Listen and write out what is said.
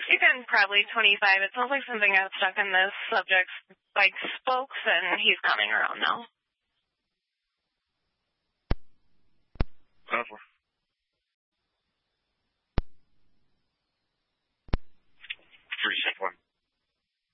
Again, probably 25. It sounds like something got stuck in this subject's spokes, and he's coming around now.